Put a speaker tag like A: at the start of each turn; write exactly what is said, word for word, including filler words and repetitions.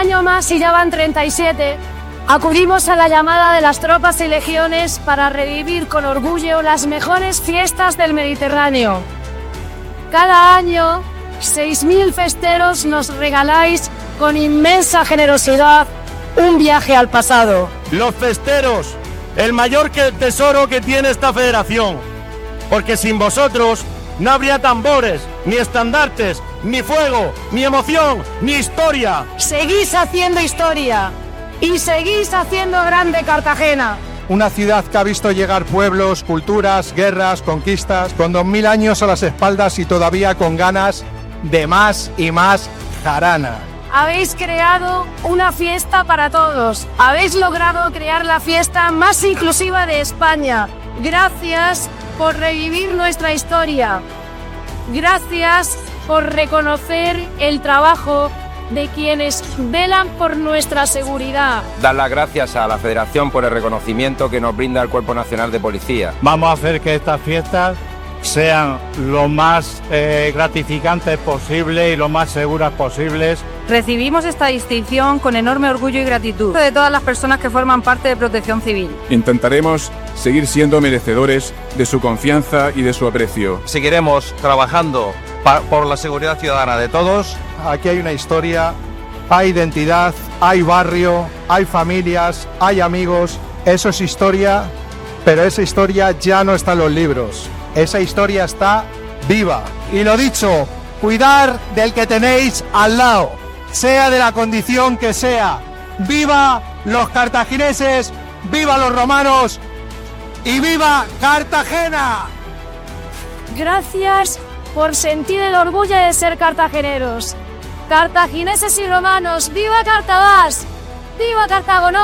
A: año más, y ya van treinta y siete, acudimos a la llamada de las tropas y legiones para revivir con orgullo las mejores fiestas del Mediterráneo. Cada año, seis mil festeros nos regaláis con inmensa generosidad un viaje al pasado.
B: Los festeros, el mayor que tesoro que tiene esta federación, porque sin vosotros no habría tambores, ni estandartes, ni fuego, ni emoción, ni historia.
A: Seguís haciendo historia y seguís haciendo grande Cartagena.
C: Una ciudad que ha visto llegar pueblos, culturas, guerras, conquistas, con dos mil años a las espaldas y todavía con ganas de más y más jarana.
A: Habéis creado una fiesta para todos. Habéis logrado crear la fiesta más inclusiva de España. Gracias por revivir nuestra historia. Gracias por reconocer el trabajo de quienes velan por nuestra seguridad.
D: Dar las gracias a la Federación por el reconocimiento que nos brinda el Cuerpo Nacional de Policía.
E: Vamos a hacer que estas fiestas sean lo más eh, gratificantes posible y lo más seguras posibles.
F: Recibimos esta distinción con enorme orgullo y gratitud de todas las personas que forman parte de Protección Civil.
G: Intentaremos seguir siendo merecedores de su confianza y de su aprecio.
B: Seguiremos trabajando por la seguridad ciudadana de todos.
C: Aquí hay una historia, hay identidad, hay barrio, hay familias, hay amigos. Eso es historia, pero esa historia ya no está en los libros. Esa historia está viva. Y lo dicho, cuidar del que tenéis al lado, sea de la condición que sea. ¡Viva los cartagineses! ¡Viva los romanos! ¡Y viva Cartagena!
A: Gracias por sentir el orgullo de ser cartageneros. Cartagineses y romanos, ¡viva Cartabás! ¡Viva Cartago!